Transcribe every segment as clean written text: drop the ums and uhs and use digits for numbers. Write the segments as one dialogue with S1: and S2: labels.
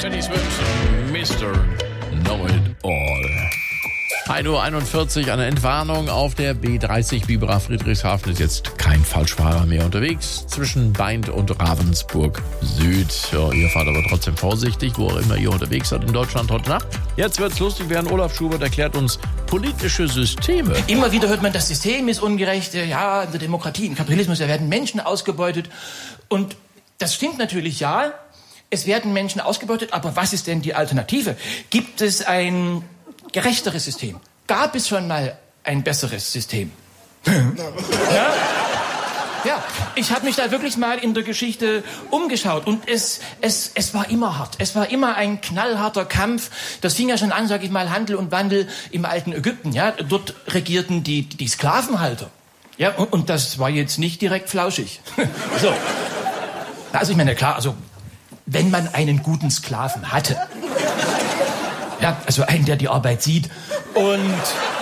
S1: Danny Swift, Mr. Know-It-All. 1:41 Uhr, eine Entwarnung auf der B30 Biberach Friedrichshafen ist jetzt kein Falschfahrer mehr unterwegs zwischen Baindt und Ravensburg Süd. Ja, ihr fahrt aber trotzdem vorsichtig, wo auch immer ihr unterwegs seid in Deutschland heute Nacht. Jetzt wird's lustig werden. Olaf Schubert erklärt uns politische Systeme.
S2: Immer wieder hört man, das System ist ungerecht. Ja, in der Demokratie, im Kapitalismus, da werden Menschen ausgebeutet. Und das stimmt natürlich, ja. Es werden Menschen ausgebeutet, aber was ist denn die Alternative? Gibt es ein gerechteres System? Gab es schon mal ein besseres System? Ja? Ja, ich habe mich da wirklich mal in der Geschichte umgeschaut und es war immer hart. Es war immer ein knallharter Kampf. Das fing ja schon an, sag ich mal, Handel und Wandel im alten Ägypten. Ja, dort regierten die Sklavenhalter. Ja, und das war jetzt nicht direkt flauschig. So. Also ich meine, klar, also wenn man einen guten Sklaven hatte, ja, also einen, der die Arbeit sieht und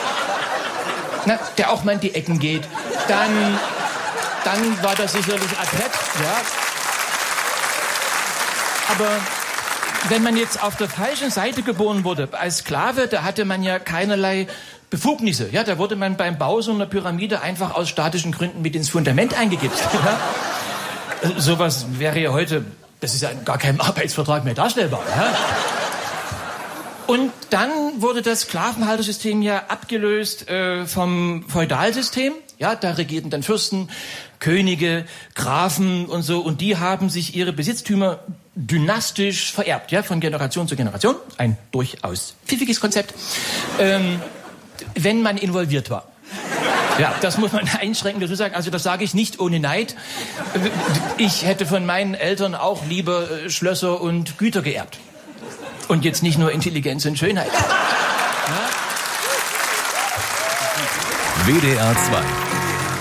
S2: der auch mal in die Ecken geht, dann war das sicherlich adrett, ja. Aber wenn man jetzt auf der falschen Seite geboren wurde, als Sklave, da hatte man ja keinerlei Befugnisse. Ja, da wurde man beim Bau so einer Pyramide einfach aus statischen Gründen mit ins Fundament eingegipst. Ja. Sowas wäre ja heute, das ist ja gar keinem Arbeitsvertrag mehr darstellbar. Ja. Und dann wurde das Sklavenhaltersystem ja abgelöst vom Feudalsystem. Ja, da regierten dann Fürsten, Könige, Grafen und so. Und die haben sich ihre Besitztümer dynastisch vererbt, ja, von Generation zu Generation. Ein durchaus pfiffiges Konzept, wenn man involviert war. Ja, das muss man einschränkend dazu sagen. Also das sage ich nicht ohne Neid. Ich hätte von meinen Eltern auch lieber Schlösser und Güter geerbt. Und jetzt nicht nur Intelligenz und Schönheit. Ja?
S3: WDR 2